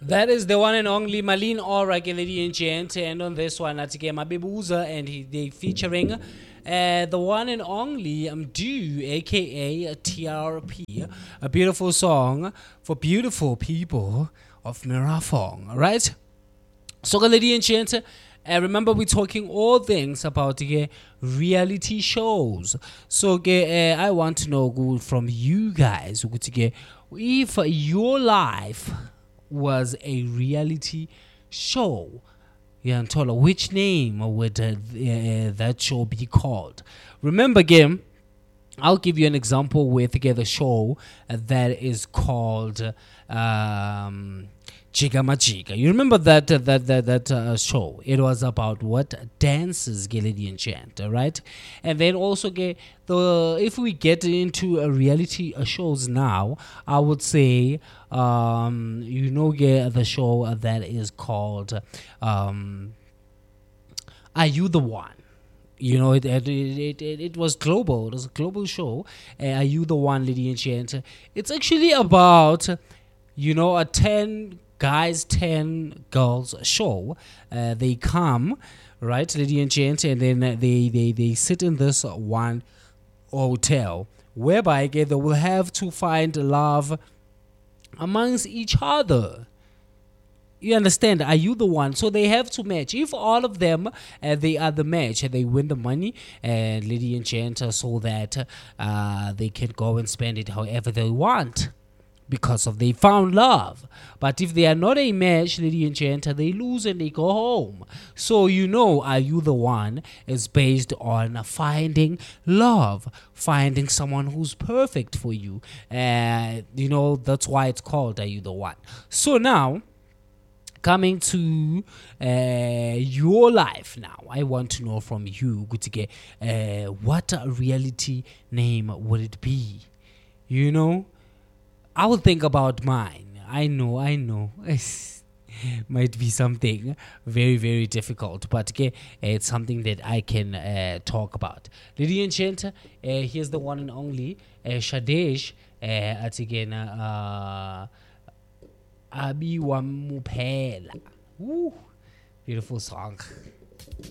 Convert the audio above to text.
That is the one and only Malin Aura, ladies and gents. And on this one, that's again Mabibuza, and they featuring the one and only Do, aka TRP, a beautiful song for beautiful people of Mirafong, right? So, ladies and gents, remember we're talking all things about reality shows. So, I want to know from you guys, if your life was a reality show, yeah, Antola, which name would that show be called? Remember, game. I'll give you an example with the show that is called Chiga Machiga. You remember that show? It was about what dances Gillian chant, right? And then also if we get into a reality shows now, I would say the show that is called Are You the One? It was global. It was a global show. Are You the One, Lady and Gent? It's actually about, a 10 guys, 10 girls show. They come, right, Lady and Gent, and then they sit in this one hotel whereby they will have to find love amongst each other. You understand? Are you the one? So they have to match. If all of them they are the match, they win the money, and Lady and Gent, so that they can go and spend it however they want because of they found love. But if they are not a match, Lady and Gent, they lose and they go home. So Are You the One is based on finding love, finding someone who's perfect for you. That's why it's called Are You the One. So now, coming to your life now, I want to know from you, Gutike, what reality name would it be? I will think about mine. I know. Might be something very, very difficult, but it's something that I can talk about. Lady and Gent, here's the one and only Shadesh at again. Abi Wamupela. Beautiful song.